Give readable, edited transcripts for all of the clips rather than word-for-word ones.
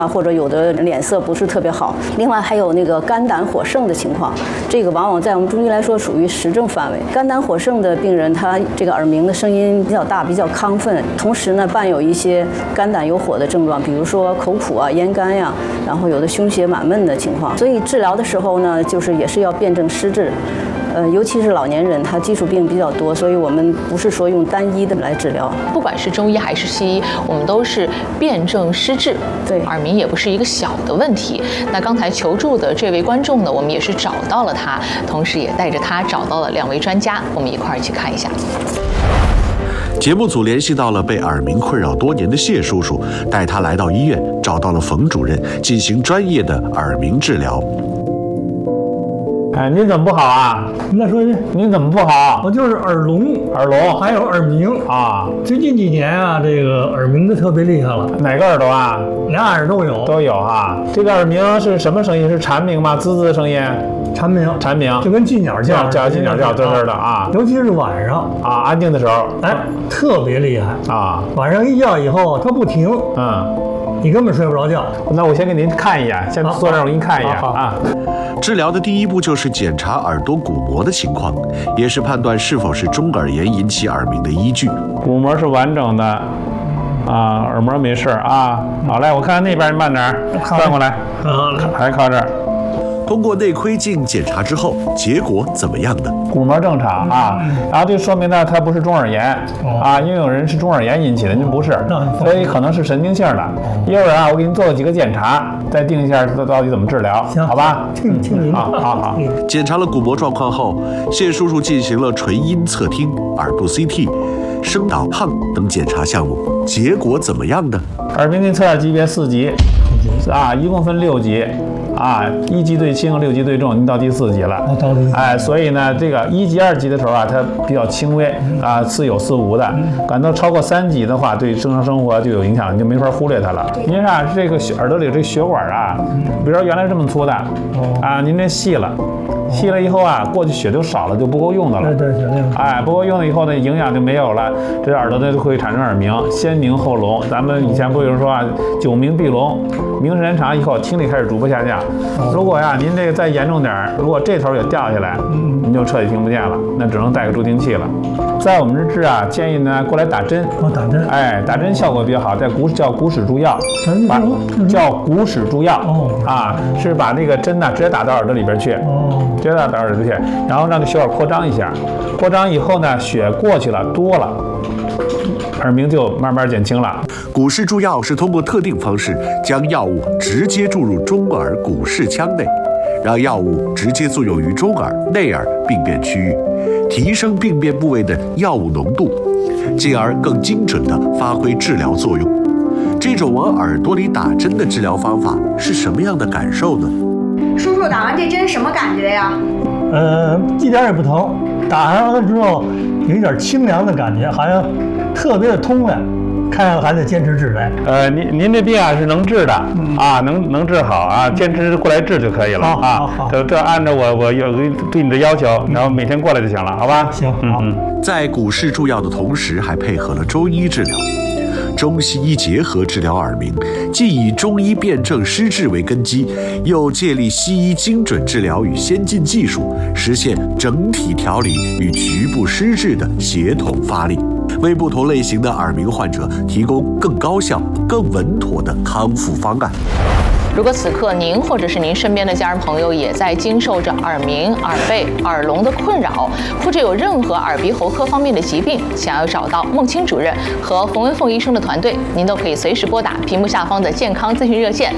或者有的脸色不是特别好，另外还有那个肝胆火盛的情况，这个往往在我们中医来说属于实证范围。肝胆火盛的病人，他这个耳鸣的声音比较大，比较亢奋，同时呢伴有一些肝胆有火的症状，比如说口苦啊、咽干呀，然后有的胸胁满闷的情况。所以治疗的时候呢，就是也是要辨证施治。尤其是老年人，他基础病比较多，所以我们不是说用单一的来治疗。 不管是中医还是西医，我们都是辨证施治。 对， 耳鸣也不是一个小的问题。那刚才求助的这位观众呢，我们也是找到了他，同时也带着他找到了2位专家，我们一块儿去看一下。 节目组联系到了被耳鸣困扰多年的谢叔叔，带他来到医院，找到了冯主任，进行专业的耳鸣治疗。 哎，您怎么不好啊？ 您再说一遍， 您怎么不好？ 我就是耳聋，还有耳鸣啊。 最近几年啊，这个耳鸣的特别厉害了。 哪个耳朵啊 ？2耳都有。 都有啊。这个耳鸣是什么声音？是蝉鸣吗？滋滋的声音？ 蝉鸣。 蝉鸣。 就跟鸡鸟叫， 鸡鸟叫滋滋的啊。 尤其是晚上啊，安静的时候， 哎，特别厉害啊。 晚上一叫以后，它不停。你根本睡不着觉。 那我先给您看一眼，先坐这儿我给您看一眼啊。 治疗的第一步就是检查耳朵鼓膜的情况，也是判断是否是中耳炎引起耳鸣的依据。 鼓膜是完整的，啊，耳膜没事啊。好嘞，我看看那边，慢点，转过来，还靠这儿。 通过内窥镜检查之后，结果怎么样呢？ 鼓膜正常啊，然后这说明呢，它不是中耳炎啊，因为有人是中耳炎引起的，您不是，所以可能是神经性的。一会儿啊，我给您做几个检查，再定一下到底怎么治疗，好吧？ 听您的。 好。 检查了鼓膜状况后，谢叔叔进行了纯音测听、耳部 CT、声导抗等检查项目，结果怎么样呢？ 耳鸣内测验级别4级，啊，一共分6级。啊，1级最轻，6级最重，您到第4级了。哎，所以呢，这个1级、2级的时候啊，它比较轻微啊，似有似无的。感到超过3级的话，对正常生活就有影响，你就没法忽略它了。您看这个耳朵里这血管啊，比如说原来这么粗的，啊，您这细了以后啊，过去血就少了，就不够用的了。 对， 哎，不够用了以后呢，营养就没有了，这耳朵呢就会产生耳鸣，先鸣后聋。咱们以前不有人说啊，久鸣必聋，鸣时间长以后，听力开始逐步下降。如果呀，您这个再严重点，如果这头也掉下来，您就彻底听不见了，那只能带个助听器了。在我们这治啊，建议呢过来打针。 打针。 哎，打针效果比较好，叫骨矢注药。叫骨矢注药。啊，是把那个针呢直接打到耳朵里边去。直接打到耳朵去，然后让这血管扩张一下。扩张以后呢，血过去了多了，耳鸣就慢慢减轻了。 骨矢注药是通过特定方式将药物直接注入中耳骨矢腔内，让药物直接作用于中耳、内耳病变区域，提升病变部位的药物浓度，进而更精准地发挥治疗作用。这种往耳朵里打针的治疗方法是什么样的感受呢？ 叔叔打完这针什么感觉呀？ 一点也不疼，打上了之后有一点清凉的感觉，好像特别的通来。看样还得坚持治来。 您这病啊是能治的啊，能治好啊，坚持过来治就可以了啊。这按照我有对你的要求，然后每天过来就行了，好吧？ 行，好。 在骨矢注药的同时，还配合了中医治疗。中西医结合治疗耳鸣，既以中医辨证施治为根基，又借力西医精准治疗与先进技术，实现整体调理与局部施治的协同发力，为不同类型的耳鸣患者提供更高效、更稳妥的康复方案。 如果此刻您或者是您身边的家人朋友也在经受着耳鸣、耳背、耳聋的困扰，或者有任何耳鼻喉科方面的疾病，想要找到孟青主任和冯文凤医生的团队，您都可以随时拨打屏幕下方的健康咨询热线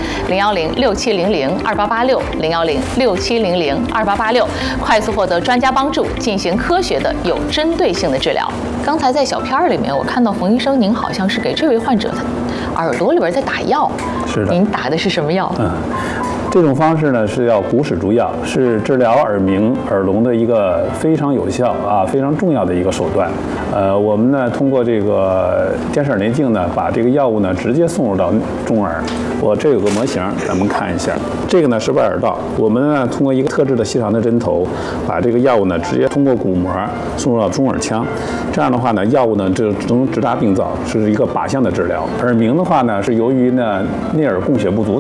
010-6700-2886，010-6700-2886，快速获得专家帮助，进行科学的有针对性的治疗。刚才在小片里面，我看到冯医生您好像是给这位患者的耳朵里边在打药。 是的。 您打的是什么药？ 这种方式呢是叫骨矢注药，是治疗耳鸣、耳聋的一个非常有效啊、非常重要的一个手段。我们呢通过这个电视耳内镜呢，把这个药物呢直接送入到中耳。我这有个模型，咱们看一下。这个呢是外耳道，我们呢通过一个特制的细长的针头，把这个药物呢直接通过鼓膜送入到中耳腔。这样的话呢，药物呢就能直达病灶，是一个靶向的治疗。耳鸣的话呢，是由于呢内耳供血不足